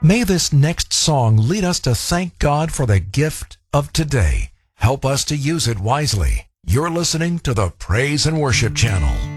May this next song lead us to thank God for the gift of today. Help us to use it wisely. You're listening to the Praise and Worship Channel.